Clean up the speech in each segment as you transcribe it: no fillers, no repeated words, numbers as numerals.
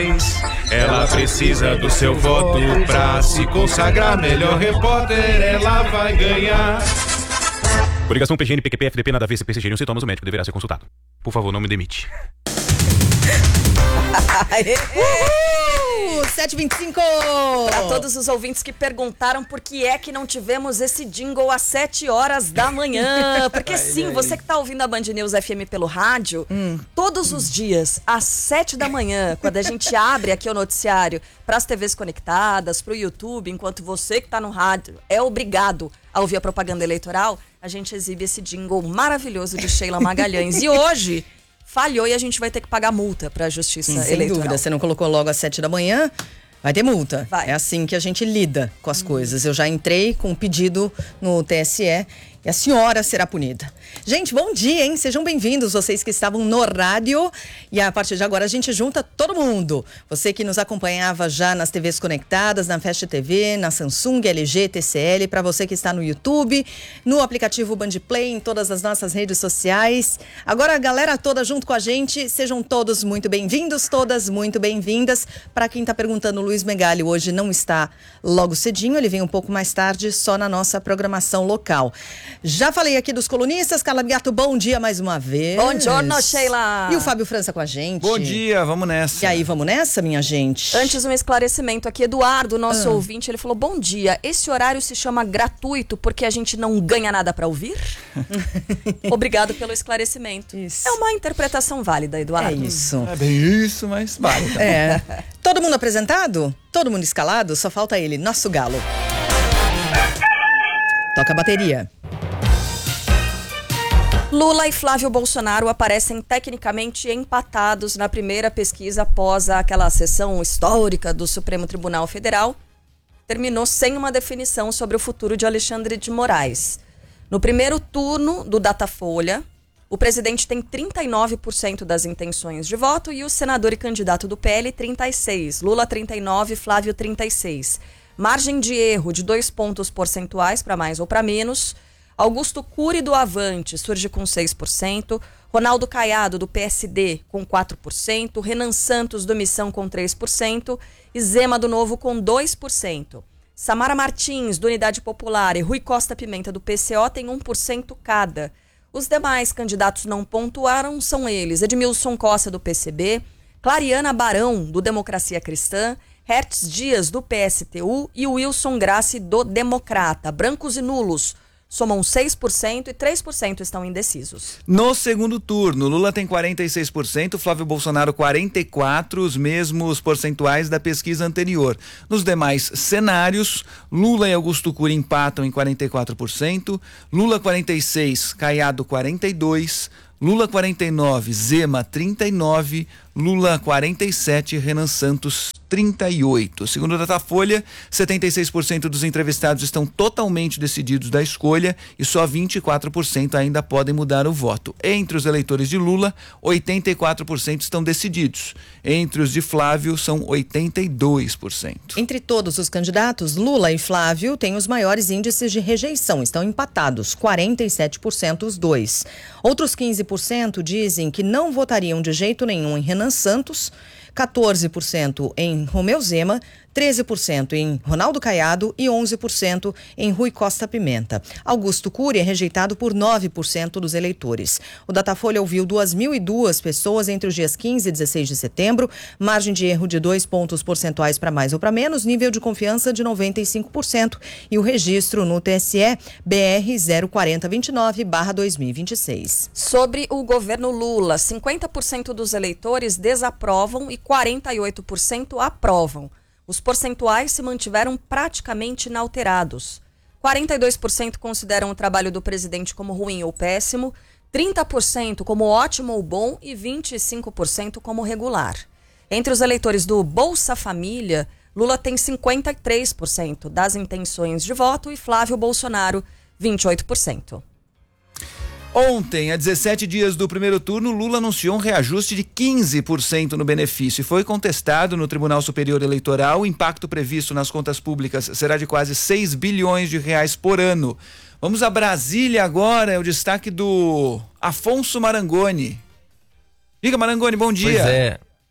Ela precisa do seu voto pra se consagrar. Melhor repórter, ela vai ganhar. Coligação PGN, PQP, FDP, nada a ver, CP, CGN, sintomas, o médico deverá ser consultado. Por favor, não me demite. 7h25. Para todos os ouvintes que perguntaram por que é que não tivemos esse jingle às 7 horas da manhã. Porque sim, você que tá ouvindo a Band News FM pelo rádio, todos os dias, às 7 da manhã, quando a gente abre aqui o noticiário para as TVs conectadas, para o YouTube, enquanto você que tá no rádio é obrigado a ouvir a propaganda eleitoral, a gente exibe esse jingle maravilhoso de Sheila Magalhães. E hoje falhou e a gente vai ter que pagar multa para a Justiça Eleitoral. Sem dúvida, você não colocou logo às 7 da manhã, vai ter multa. Vai. É assim que a gente lida com as coisas. Eu já entrei com um pedido no TSE e a senhora será punida. Gente, bom dia, hein? Sejam bem-vindos, vocês que estavam no rádio. E a partir de agora a gente junta todo mundo. Você que nos acompanhava já nas TVs conectadas, na Fast TV, na Samsung, LG, TCL, para você que está no YouTube, no aplicativo Band Play, em todas as nossas redes sociais. Agora a galera toda junto com a gente, sejam todos muito bem-vindos, todas muito bem-vindas. Para quem está perguntando, o Luiz Megali hoje não está logo cedinho, ele vem um pouco mais tarde, só na nossa programação local. Já falei aqui dos colunistas. Carla Bigato, bom dia mais uma vez. Bom giorno, Sheila. E o Fábio França com a gente. Bom dia, vamos nessa. E aí, vamos nessa, minha gente? Antes, um esclarecimento aqui. Eduardo, nosso ouvinte, ele falou, bom dia, esse horário se chama gratuito porque a gente não ganha nada pra ouvir? Obrigado pelo esclarecimento. Isso. É uma interpretação válida, Eduardo. É isso. É bem isso, mas vale. Tá? É. Todo mundo apresentado? Todo mundo escalado? Só falta ele, nosso galo. Toca a bateria. Lula e Flávio Bolsonaro aparecem tecnicamente empatados na primeira pesquisa após aquela sessão histórica do Supremo Tribunal Federal. Terminou sem uma definição sobre o futuro de Alexandre de Moraes. No primeiro turno do Datafolha, o presidente tem 39% das intenções de voto e o senador e candidato do PL 36%. Lula 39%, Flávio 36%. Margem de erro de 2 pontos percentuais para mais ou para menos. Augusto Cury do Avante surge com 6%, Ronaldo Caiado do PSD com 4%, Renan Santos do Missão com 3% e Zema do Novo com 2%. Samara Martins do Unidade Popular e Rui Costa Pimenta do PCO têm 1% cada. Os demais candidatos não pontuaram são eles: Edmilson Costa do PCB, Clariana Barão do Democracia Cristã, Hertz Dias do PSTU e Wilson Grassi do Democrata. Brancos e nulos somam 6% e 3% estão indecisos. No segundo turno, Lula tem 46%, Flávio Bolsonaro 44%, os mesmos percentuais da pesquisa anterior. Nos demais cenários, Lula e Augusto Cury empatam em 44%, Lula 46%, Caiado 42%, Lula 49%, Zema 39%, Lula 47%, Renan Santos 38%. Segundo a Datafolha, 76% dos entrevistados estão totalmente decididos da escolha e só 24% ainda podem mudar o voto. Entre os eleitores de Lula, 84% estão decididos. Entre os de Flávio, são 82%. Entre todos os candidatos, Lula e Flávio têm os maiores índices de rejeição, estão empatados, 47% os dois. Outros 15% dizem que não votariam de jeito nenhum em Renan Santos, 14% em Romeu Zema, 13% em Ronaldo Caiado e 11% em Rui Costa Pimenta. Augusto Cury é rejeitado por 9% dos eleitores. O Datafolha ouviu 2.002 pessoas entre os dias 15 e 16 de setembro, margem de erro de 2 pontos percentuais para mais ou para menos, nível de confiança de 95% e o registro no TSE BR 04029/2026. Sobre o governo Lula, 50% dos eleitores desaprovam e 48% aprovam. Os percentuais se mantiveram praticamente inalterados. 42% consideram o trabalho do presidente como ruim ou péssimo, 30% como ótimo ou bom e 25% como regular. Entre os eleitores do Bolsa Família, Lula tem 53% das intenções de voto e Flávio Bolsonaro 28%. Ontem, a 17 dias do primeiro turno, Lula anunciou um reajuste de 15% no benefício e foi contestado no Tribunal Superior Eleitoral. O impacto previsto nas contas públicas será de quase 6 bilhões de reais por ano. Vamos a Brasília agora, é o destaque do Afonso Marangoni. Diga, Marangoni, bom dia. Pois é.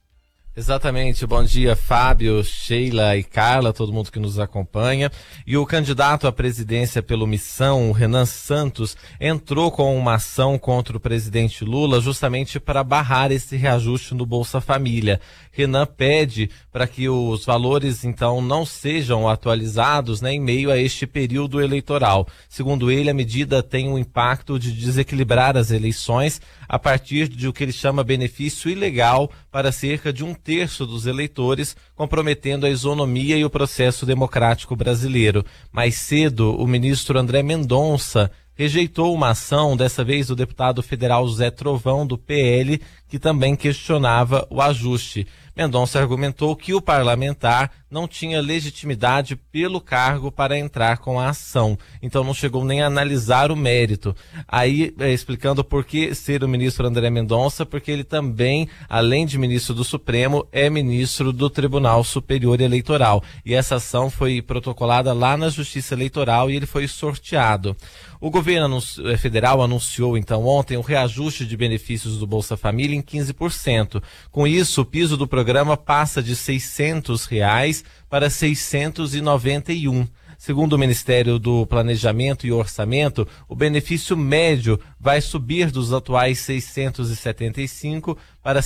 Exatamente, bom dia Fábio, Sheila e Carla, todo mundo que nos acompanha. E o candidato à presidência pelo Missão, o Renan Santos, entrou com uma ação contra o presidente Lula justamente para barrar esse reajuste no Bolsa Família. Renan pede para que os valores então não sejam atualizados, né, em meio a este período eleitoral. Segundo ele, a medida tem um impacto de desequilibrar as eleições a partir de o que ele chama benefício ilegal para cerca de 1/3 dos eleitores, comprometendo a isonomia e o processo democrático brasileiro. Mais cedo, o ministro André Mendonça rejeitou uma ação, dessa vez do deputado federal Zé Trovão, do PL, que também questionava o ajuste. Mendonça argumentou que o parlamentar não tinha legitimidade pelo cargo para entrar com a ação, então não chegou nem a analisar o mérito. Aí, explicando por que ser o ministro André Mendonça, porque ele também, além de ministro do Supremo, é ministro do Tribunal Superior Eleitoral. E essa ação foi protocolada lá na Justiça Eleitoral e ele foi sorteado. O governo federal anunciou, então, ontem o reajuste de benefícios do Bolsa Família em 15%. Com isso, o piso do programa passa de R$ 600 para R$ 691. Segundo o Ministério do Planejamento e Orçamento, o benefício médio vai subir dos atuais R$ 675 para R$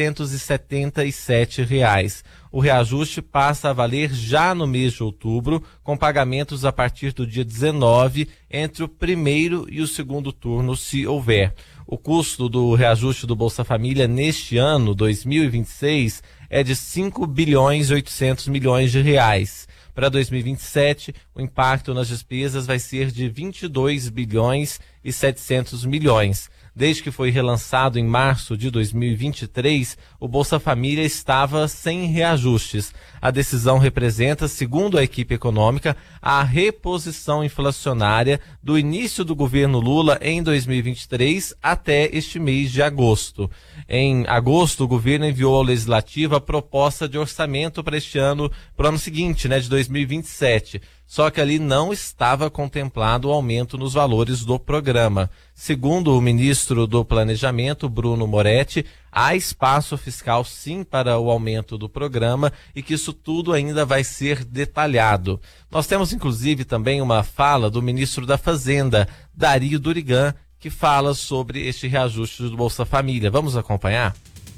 777. O reajuste passa a valer já no mês de outubro, com pagamentos a partir do dia 19, entre o primeiro e o segundo turno, se houver. O custo do reajuste do Bolsa Família neste ano, 2026, é de R$ 5 bilhões e 800 milhões de reais. Para 2027, o impacto nas despesas vai ser de 22 bilhões e 700 milhões. Desde que foi relançado em março de 2023, o Bolsa Família estava sem reajustes. A decisão representa, segundo a equipe econômica, a reposição inflacionária do início do governo Lula em 2023 até este mês de agosto. Em agosto, o governo enviou ao Legislativo a proposta de orçamento para este ano, para o ano seguinte, de 2027. Só que ali não estava contemplado o aumento nos valores do programa. Segundo o ministro do Planejamento, Bruno Moretti, há espaço fiscal sim para o aumento do programa e que isso tudo ainda vai ser detalhado. Nós temos inclusive também uma fala do ministro da Fazenda, Dario Durigan, que fala sobre este reajuste do Bolsa Família. Vamos acompanhar?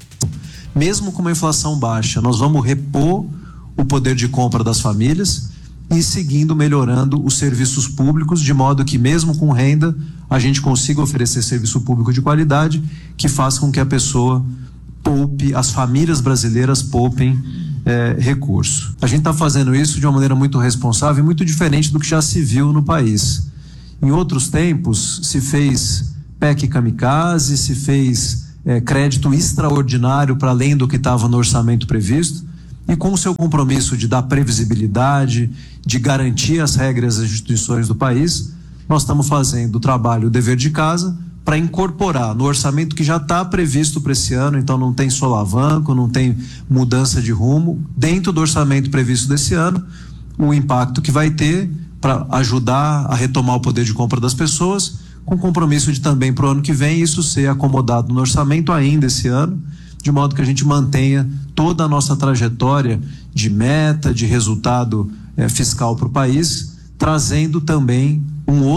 Mesmo com uma inflação baixa, nós vamos repor o poder de compra das famílias e seguindo melhorando os serviços públicos, de modo que mesmo com renda a gente consiga oferecer serviço público de qualidade que faça com que a pessoa poupe, as famílias brasileiras poupem recurso. A gente está fazendo isso de uma maneira muito responsável e muito diferente do que já se viu no país. Em outros tempos se fez PEC kamikaze, se fez crédito extraordinário para além do que estava no orçamento previsto. E com o seu compromisso de dar previsibilidade, de garantir as regras das instituições do país, nós estamos fazendo o trabalho, o dever de casa, para incorporar no orçamento que já está previsto para esse ano, então não tem solavanco, não tem mudança de rumo, dentro do orçamento previsto desse ano, o impacto que vai ter para ajudar a retomar o poder de compra das pessoas, com compromisso de também para o ano que vem isso ser acomodado no orçamento ainda esse ano, de modo que a gente mantenha toda a nossa trajetória de meta, de resultado fiscal para o país, trazendo também uma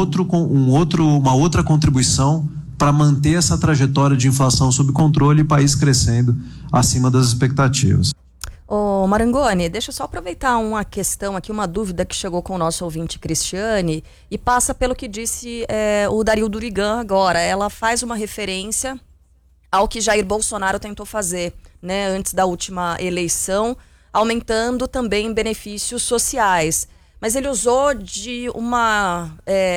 outra contribuição para manter essa trajetória de inflação sob controle e país crescendo acima das expectativas. Ô Marangoni, deixa eu só aproveitar uma questão aqui, uma dúvida que chegou com o nosso ouvinte Cristiane e passa pelo que disse o Dario Durigan agora. Ela faz uma referência ao que Jair Bolsonaro tentou fazer, antes da última eleição, aumentando também benefícios sociais. Mas ele usou de uma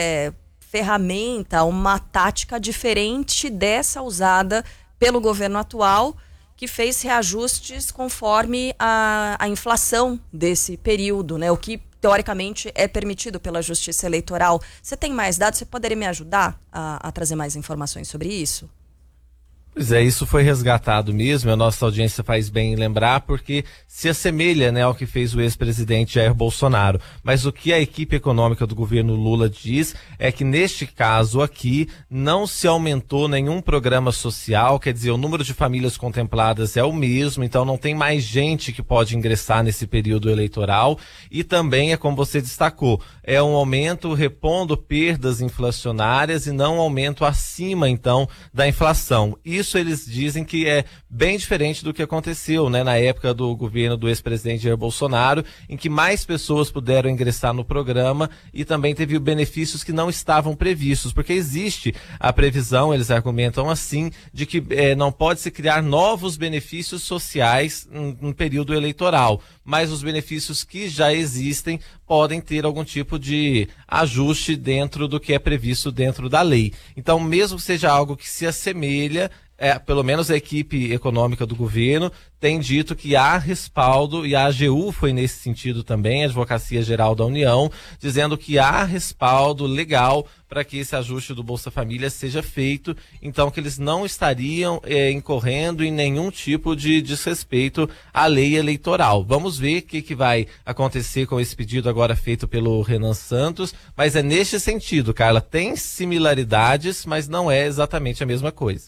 ferramenta, uma tática diferente dessa usada pelo governo atual, que fez reajustes conforme a inflação desse período, o que teoricamente é permitido pela Justiça Eleitoral. Você tem mais dados? Você poderia me ajudar a trazer mais informações sobre isso? Pois é, isso foi resgatado mesmo, a nossa audiência faz bem em lembrar, porque se assemelha, né, ao que fez o ex-presidente Jair Bolsonaro. Mas o que a equipe econômica do governo Lula diz é que neste caso aqui não se aumentou nenhum programa social, quer dizer, o número de famílias contempladas é o mesmo, então não tem mais gente que pode ingressar nesse período eleitoral, e também é como você destacou, é um aumento repondo perdas inflacionárias e não um aumento acima, então, da inflação. Isso eles dizem que é bem diferente do que aconteceu, né, na época do governo do ex-presidente Jair Bolsonaro, em que mais pessoas puderam ingressar no programa e também teve benefícios que não estavam previstos, porque existe a previsão, eles argumentam assim, de que não pode se criar novos benefícios sociais no período eleitoral, mas os benefícios que já existem podem ter algum tipo de ajuste dentro do que é previsto dentro da lei. Então, mesmo que seja algo que se assemelha, pelo menos a equipe econômica do governo tem dito que há respaldo, e a AGU foi nesse sentido também, a Advocacia Geral da União, dizendo que há respaldo legal para que esse ajuste do Bolsa Família seja feito, então que eles não estariam incorrendo em nenhum tipo de desrespeito à lei eleitoral. Vamos ver o que vai acontecer com esse pedido agora feito pelo Renan Santos, mas é neste sentido, Carla, tem similaridades, mas não é exatamente a mesma coisa.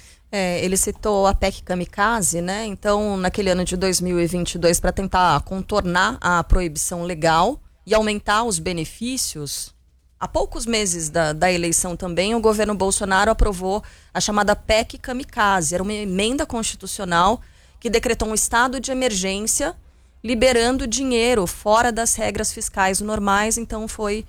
Ele citou a PEC Kamikaze, né? Então, naquele ano de 2022, para tentar contornar a proibição legal e aumentar os benefícios, há poucos meses da eleição também, o governo Bolsonaro aprovou a chamada PEC Kamikaze. Era uma emenda constitucional que decretou um estado de emergência, liberando dinheiro fora das regras fiscais normais. Então, foi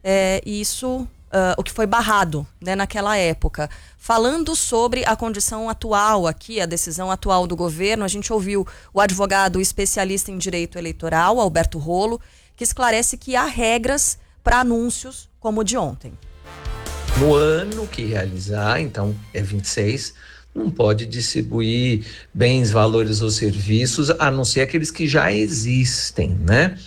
isso... o que foi barrado, né, naquela época. Falando sobre a condição atual aqui, a decisão atual do governo, a gente ouviu o advogado especialista em direito eleitoral, Alberto Rolo, que esclarece que há regras para anúncios como o de ontem. No ano que realizar, então é 26, não pode distribuir bens, valores ou serviços, a não ser aqueles que já existem, né?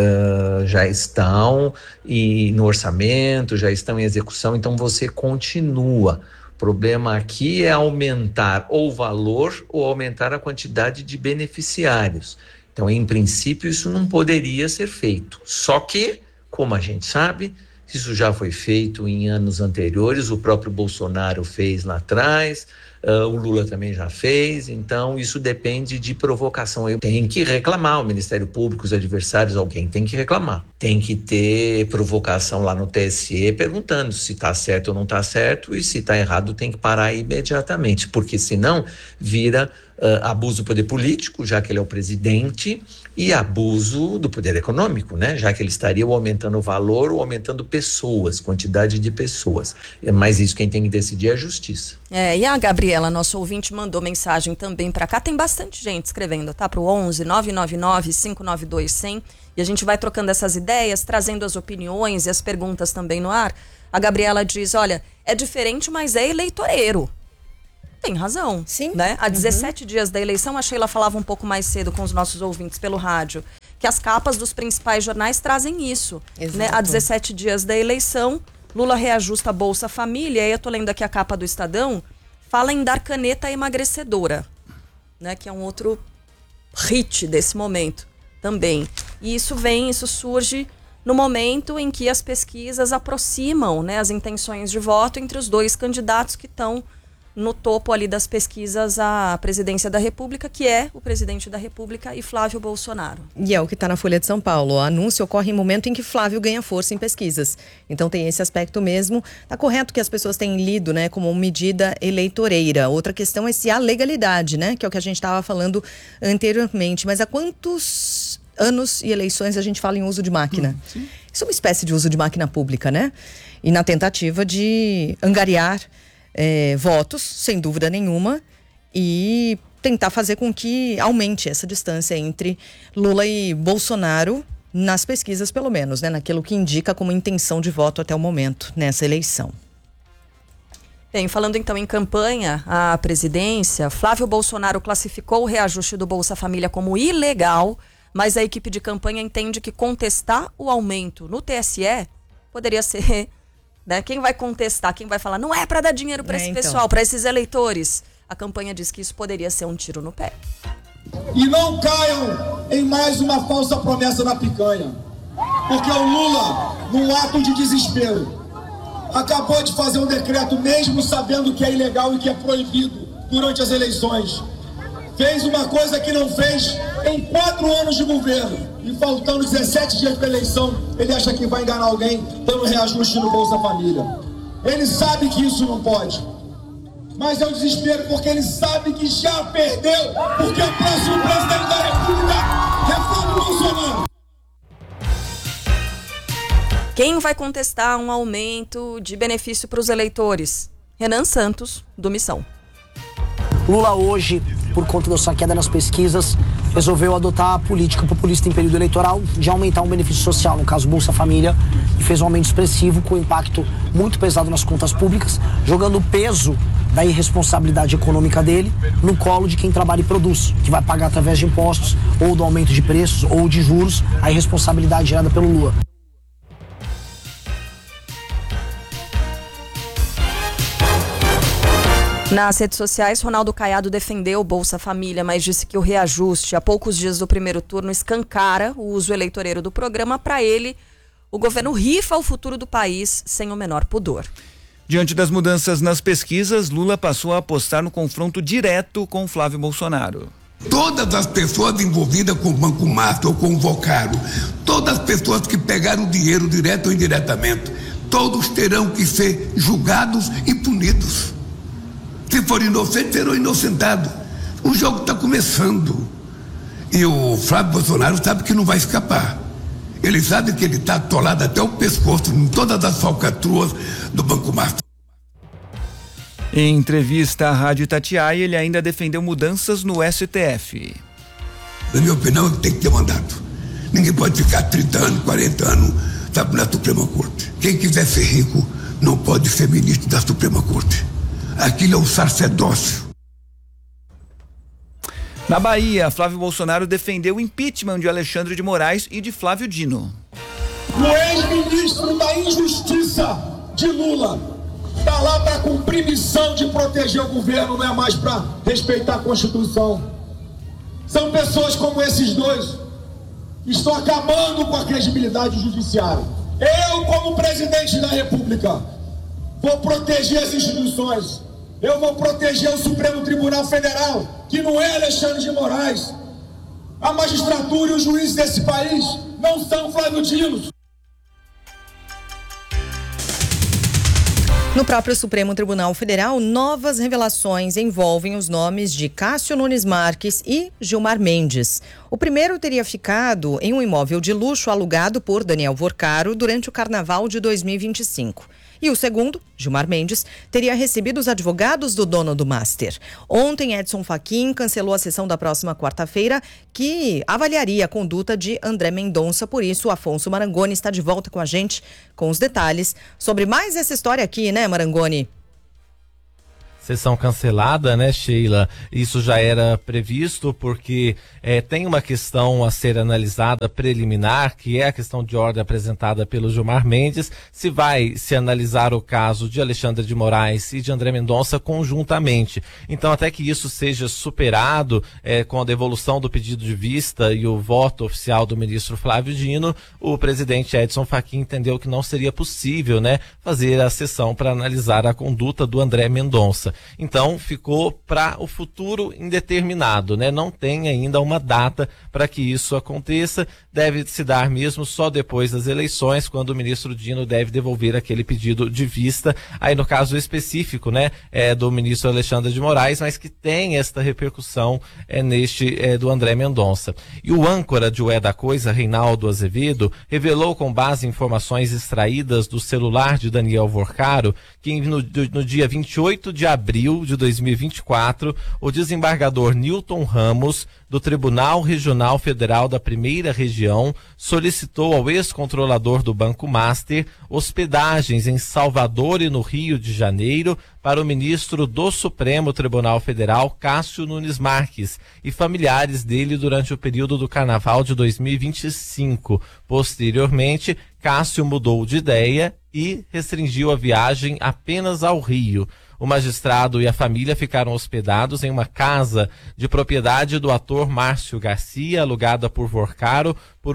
Já estão no orçamento, já estão em execução, então você continua. O problema aqui é aumentar ou o valor ou aumentar a quantidade de beneficiários. Então, em princípio, isso não poderia ser feito. Só que, como a gente sabe, isso já foi feito em anos anteriores, o próprio Bolsonaro fez lá atrás, o Lula também já fez, então isso depende de provocação. Eu tenho que reclamar, o Ministério Público, os adversários, alguém tem que reclamar. Tem que ter provocação lá no TSE perguntando se está certo ou não está certo, e se está errado tem que parar imediatamente, porque senão vira abuso do poder político, já que ele é o presidente, e abuso do poder econômico, né? Já que ele estaria aumentando o valor ou aumentando pessoas, quantidade de pessoas. Mas isso quem tem que decidir é a justiça. E a Gabriela, nossa ouvinte, mandou mensagem também para cá. Tem bastante gente escrevendo, tá? Pro 11 999 592 100. E a gente vai trocando essas ideias, trazendo as opiniões e as perguntas também no ar. A Gabriela diz, olha, é diferente, mas é eleitoreiro. Tem razão. Sim. Né? Há 17 dias da eleição, a Sheila falava um pouco mais cedo com os nossos ouvintes pelo rádio, que as capas dos principais jornais trazem isso. Né? Há 17 dias da eleição, Lula reajusta a Bolsa Família, e eu tô lendo aqui a capa do Estadão, fala em dar caneta emagrecedora, né? Que é um outro hit desse momento também. E isso surge no momento em que as pesquisas aproximam, né, as intenções de voto entre os dois candidatos que estão no topo ali das pesquisas à presidência da República, que é o presidente da República e Flávio Bolsonaro. E é o que está na Folha de São Paulo. O anúncio ocorre em momento em que Flávio ganha força em pesquisas. Então tem esse aspecto mesmo. Está correto que as pessoas têm lido, né, como medida eleitoreira. Outra questão é se há legalidade, né, que é o que a gente estava falando anteriormente. Mas há quantos anos e eleições a gente fala em uso de máquina? Isso é uma espécie de uso de máquina pública, né? E na tentativa de angariar votos, sem dúvida nenhuma, e tentar fazer com que aumente essa distância entre Lula e Bolsonaro nas pesquisas, pelo menos, né? Naquilo que indica como intenção de voto até o momento nessa eleição. Bem, falando então em campanha à presidência, Flávio Bolsonaro classificou o reajuste do Bolsa Família como ilegal, mas a equipe de campanha entende que contestar o aumento no TSE poderia ser... Né? Quem vai contestar, quem vai falar, não é para dar dinheiro para esse pessoal, para esses eleitores. A campanha diz que isso poderia ser um tiro no pé. E não caiam em mais uma falsa promessa na picanha. Porque o Lula, num ato de desespero, acabou de fazer um decreto, mesmo sabendo que é ilegal e que é proibido durante as eleições. Fez uma coisa que não fez em 4 anos de governo. E faltando 17 dias para a eleição, ele acha que vai enganar alguém dando reajuste no Bolsa Família. Ele sabe que isso não pode. Mas é um desespero porque ele sabe que já perdeu. Porque o próximo presidente da República é Flávio Bolsonaro. Quem vai contestar um aumento de benefício para os eleitores? Renan Santos, do Missão. Lula hoje, por conta da sua queda nas pesquisas, resolveu adotar a política populista em período eleitoral de aumentar um benefício social, no caso Bolsa Família, e fez um aumento expressivo com impacto muito pesado nas contas públicas, jogando o peso da irresponsabilidade econômica dele no colo de quem trabalha e produz, que vai pagar através de impostos, ou do aumento de preços, ou de juros, a irresponsabilidade gerada pelo Lula. Nas redes sociais, Ronaldo Caiado defendeu o Bolsa Família, mas disse que o reajuste a poucos dias do primeiro turno escancara o uso eleitoreiro do programa. Para ele, o governo rifa o futuro do país sem o menor pudor. Diante das mudanças nas pesquisas, Lula passou a apostar no confronto direto com Flávio Bolsonaro. Todas as pessoas envolvidas com o Banco Master ou com o Vocaro, todas as pessoas que pegaram o dinheiro direto ou indiretamente, todos terão que ser julgados e punidos. Se for inocente, serão inocentados. O jogo está começando. E o Flávio Bolsonaro sabe que não vai escapar. Ele sabe que ele está atolado até o pescoço em todas as falcatruas do Banco Master. Em entrevista à Rádio Itatiaia, ele ainda defendeu mudanças no STF. Na minha opinião, tem que ter mandato. Ninguém pode ficar 30 anos, 40 anos, sabe, na Suprema Corte. Quem quiser ser rico não pode ser ministro da Suprema Corte. Aquilo é um sacerdócio. Na Bahia, Flávio Bolsonaro defendeu o impeachment de Alexandre de Moraes e de Flávio Dino. O ex-ministro da Injustiça de Lula está lá para cumprir missão de proteger o governo, não é mais para respeitar a Constituição. São pessoas como esses dois que estão acabando com a credibilidade do judiciário. Eu, como presidente da República, vou proteger as instituições. Eu vou proteger o Supremo Tribunal Federal, que não é Alexandre de Moraes. A magistratura e os juízes desse país não são Flávio Dino. No próprio Supremo Tribunal Federal, novas revelações envolvem os nomes de Cássio Nunes Marques e Gilmar Mendes. O primeiro teria ficado em um imóvel de luxo alugado por Daniel Vocaro durante o Carnaval de 2025. E o segundo, Gilmar Mendes, teria recebido os advogados do dono do Master. Ontem, Edson Fachin cancelou a sessão da próxima quarta-feira, que avaliaria a conduta de André Mendonça. Por isso, o Afonso Marangoni está de volta com a gente com os detalhes sobre mais essa história aqui, né, Marangoni? Sessão cancelada, né, Sheila? Isso já era previsto porque tem uma questão a ser analisada preliminar, que é a questão de ordem apresentada pelo Gilmar Mendes, se vai se analisar o caso de Alexandre de Moraes e de André Mendonça conjuntamente. Então, até que isso seja superado com a devolução do pedido de vista e o voto oficial do ministro Flávio Dino, o presidente Edson Fachin entendeu que não seria possível, né, fazer a sessão para analisar a conduta do André Mendonça. Então ficou para o futuro indeterminado, né? Não tem ainda uma data para que isso aconteça. Deve se dar mesmo só depois das eleições, quando o ministro Dino deve devolver aquele pedido de vista. Aí no caso específico, né, do ministro Alexandre de Moraes, mas que tem esta repercussão do André Mendonça. E o âncora de O É da Coisa, Reinaldo Azevedo, revelou com base em informações extraídas do celular de Daniel Vocaro que no dia 28 de abril de 2024, o desembargador Newton Ramos, do Tribunal Regional Federal da Primeira Região, solicitou ao ex-controlador do Banco Master hospedagens em Salvador e no Rio de Janeiro para o ministro do Supremo Tribunal Federal, Cássio Nunes Marques, e familiares dele durante o período do Carnaval de 2025. Posteriormente, Cássio mudou de ideia e restringiu a viagem apenas ao Rio. O magistrado e a família ficaram hospedados em uma casa de propriedade do ator Márcio Garcia, alugada por Vorcaro por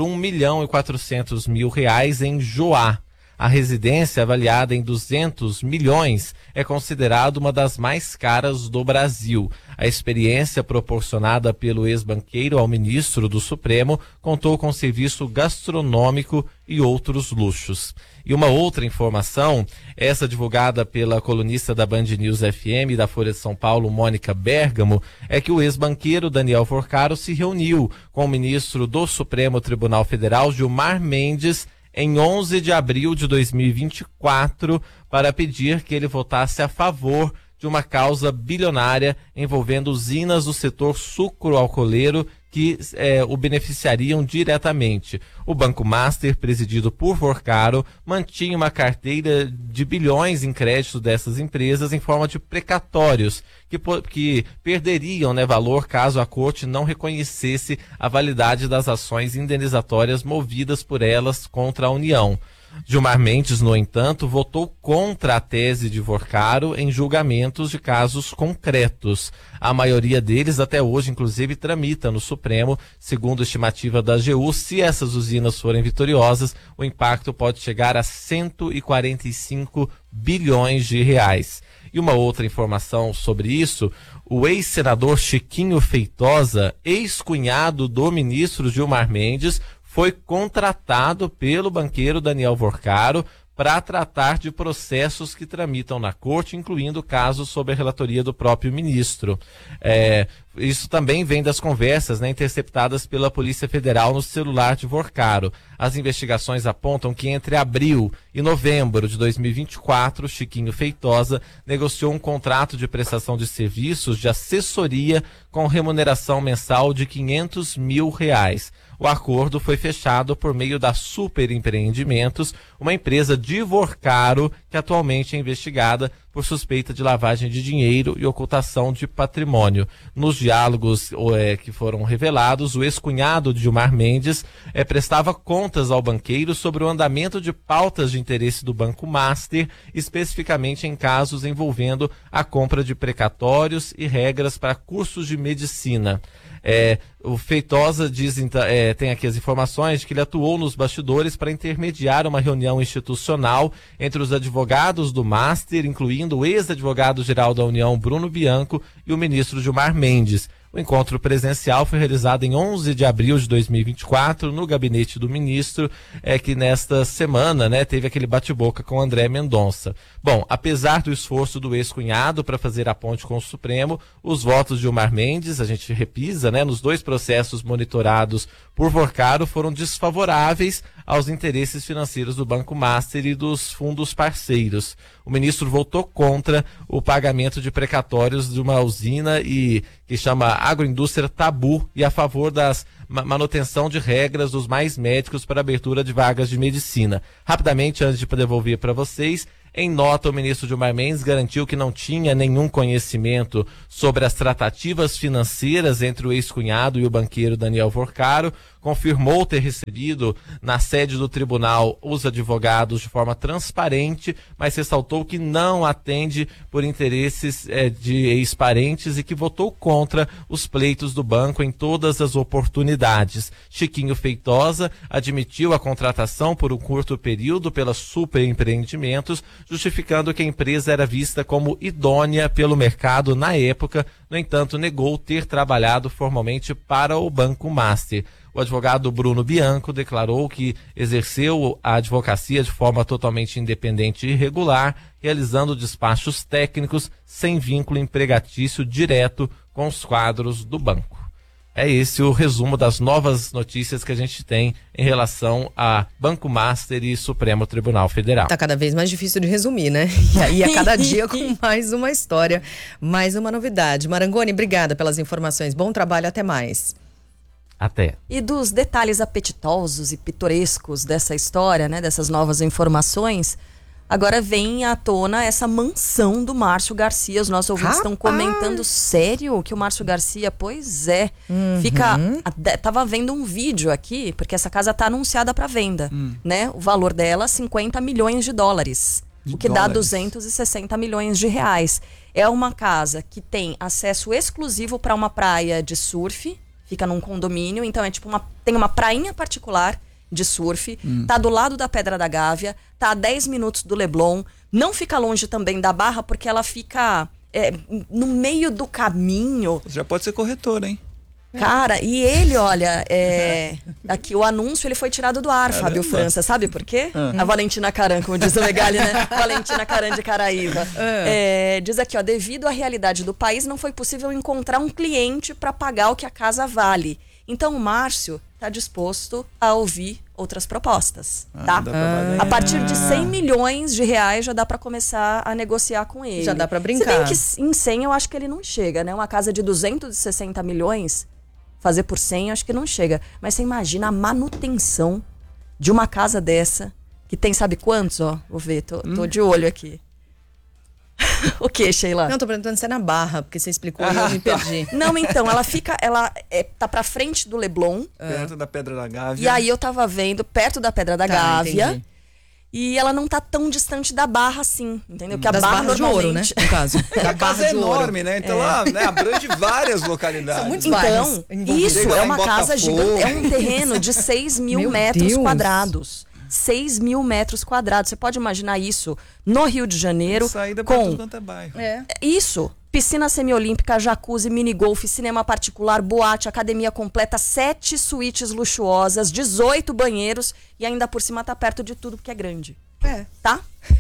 R$1.400.000 em Joá. A residência, avaliada em 200 milhões, é considerada uma das mais caras do Brasil. A experiência proporcionada pelo ex-banqueiro ao ministro do Supremo contou com serviço gastronômico e outros luxos. E uma outra informação, essa divulgada pela colunista da Band News FM e da Folha de São Paulo, Mônica Bergamo, é que o ex-banqueiro Daniel Vorcaro se reuniu com o ministro do Supremo Tribunal Federal, Gilmar Mendes, em 11 de abril de 2024, para pedir que ele votasse a favor de uma causa bilionária envolvendo usinas do setor sucroalcooleiro que o beneficiariam diretamente. O Banco Master, presidido por Vorcaro, mantinha uma carteira de bilhões em crédito dessas empresas em forma de precatórios, que perderiam valor caso a corte não reconhecesse a validade das ações indenizatórias movidas por elas contra a União. Gilmar Mendes, no entanto, votou contra a tese de Vorcaro em julgamentos de casos concretos. A maioria deles, até hoje, inclusive, tramita no Supremo. Segundo a estimativa da AGU, se essas usinas forem vitoriosas, o impacto pode chegar a 145 bilhões de reais. E uma outra informação sobre isso, o ex-senador Chiquinho Feitosa, ex-cunhado do ministro Gilmar Mendes, foi contratado pelo banqueiro Daniel Vorcaro para tratar de processos que tramitam na corte, incluindo casos sob a relatoria do próprio ministro. Isso também vem das conversas interceptadas pela Polícia Federal no celular de Vorcaro. As investigações apontam que entre abril e novembro de 2024, Chiquinho Feitosa negociou um contrato de prestação de serviços de assessoria com remuneração mensal de R$500 mil. O acordo foi fechado por meio da Super Empreendimentos, uma empresa de Vorcaro que atualmente é investigada por suspeita de lavagem de dinheiro e ocultação de patrimônio. Nos diálogos que foram revelados, o ex-cunhado de Gilmar Mendes prestava contas ao banqueiro sobre o andamento de pautas de interesse do Banco Master, especificamente em casos envolvendo a compra de precatórios e regras para cursos de medicina. O Feitosa tem aqui as informações de que ele atuou nos bastidores para intermediar uma reunião institucional entre os advogados do Master, incluindo o ex-advogado-geral da União, Bruno Bianco, e o ministro Gilmar Mendes. O encontro presencial foi realizado em 11 de abril de 2024 no gabinete do ministro, que nesta semana teve aquele bate-boca com André Mendonça. Bom, apesar do esforço do ex-cunhado para fazer a ponte com o Supremo, os votos de Gilmar Mendes, a gente repisa, nos dois processos monitorados por Vorcaro, foram desfavoráveis aos interesses financeiros do Banco Master e dos fundos parceiros. O ministro votou contra o pagamento de precatórios de uma usina que chama Agroindústria Tabu e a favor das manutenção de regras dos mais médicos para abertura de vagas de medicina. Rapidamente, antes de devolver para vocês, em nota, o ministro Gilmar Mendes garantiu que não tinha nenhum conhecimento sobre as tratativas financeiras entre o ex-cunhado e o banqueiro Daniel Vorcaro, confirmou ter recebido na sede do tribunal os advogados de forma transparente, mas ressaltou que não atende por interesses de ex-parentes e que votou contra os pleitos do banco em todas as oportunidades. Chiquinho Feitosa admitiu a contratação por um curto período pela Super Empreendimentos, justificando que a empresa era vista como idônea pelo mercado na época. No entanto, negou ter trabalhado formalmente para o Banco Master. O advogado Bruno Bianco declarou que exerceu a advocacia de forma totalmente independente e regular, realizando despachos técnicos sem vínculo empregatício direto com os quadros do banco. É esse o resumo das novas notícias que a gente tem em relação a Banco Master e Supremo Tribunal Federal. Tá cada vez mais difícil de resumir, né? E aí a cada dia com mais uma história, mais uma novidade. Marangoni, obrigada pelas informações. Bom trabalho, até mais. Até. E dos detalhes apetitosos e pitorescos dessa história, dessas novas informações, agora vem à tona essa mansão do Márcio Garcia. Os nossos ouvintes estão comentando, sério, que o Márcio Garcia, pois é, tava vendo um vídeo aqui, porque essa casa tá anunciada para venda, O valor dela, $50 milhões. o que dá 260 milhões de reais. É uma casa que tem acesso exclusivo para uma praia de surf, fica num condomínio, então é tipo tem uma prainha particular de surf, tá do lado da Pedra da Gávea, tá a 10 minutos do Leblon, não fica longe também da Barra, porque ela fica no meio do caminho. Já pode ser corretor, hein? Cara, e ele, olha, aqui o anúncio, ele foi tirado do ar, Fábio França, sabe por quê? A Valentina Caran, como diz o Megali, né? Valentina Caran de Caraíva. Diz aqui, ó, devido à realidade do país, não foi possível encontrar um cliente para pagar o que a casa vale. Então o Márcio está disposto a ouvir outras propostas, tá? A partir de 100 milhões de reais já dá para começar a negociar com ele. Já dá para brincar. Se bem que em 100 eu acho que ele não chega, né? Uma casa de 260 milhões... fazer por 100, acho que não chega. Mas você imagina a manutenção de uma casa dessa, que tem sabe quantos, ó? Vou ver, tô de olho aqui. O que, Sheila? Não, tô perguntando se é na Barra, porque você explicou e eu me perdi. Não, então, ela tá pra frente do Leblon. Perto da Pedra da Gávea. E aí eu tava vendo, perto da Pedra da Gávea. Entendi. E ela não tá tão distante da Barra assim, entendeu? Porque a das Barra barras de ouro, né? No caso. A casa é enorme, né? Então lá, né, abrange várias localidades. São muitos Então, bairros isso envolvidos. é uma Em casa Botafogo. gigante. É um terreno de 6 mil Meu metros Deus. quadrados. 6 mil metros quadrados. Você pode imaginar isso no Rio de Janeiro. Saída pra tudo Com quanto é bairro. isso. Piscina semiolímpica, jacuzzi, minigolf, cinema particular, boate, academia completa, 7 suítes luxuosas, 18 banheiros e ainda por cima tá perto de tudo porque é grande. Tá?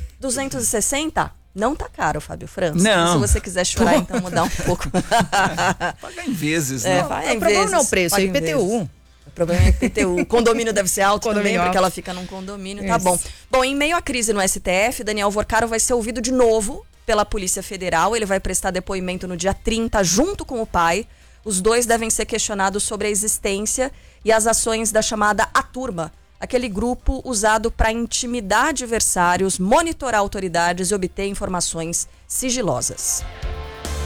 260? Não tá caro, Fábio França. Não. Se você quiser chorar, então mudar um pouco. Paga em vezes, né? Paga em O problema não é o vezes, preço, é paga em IPTU. vezes. O problema é IPTU. O condomínio deve ser alto também, Condomínio porque alto. ela fica num condomínio. Tá Isso. bom. Bom, em meio à crise no STF, Daniel Vorcaro vai ser ouvido de novo pela Polícia Federal. Ele vai prestar depoimento no dia 30, junto com o pai. Os dois devem ser questionados sobre a existência e as ações da chamada A Turma, aquele grupo usado para intimidar adversários, monitorar autoridades e obter informações sigilosas.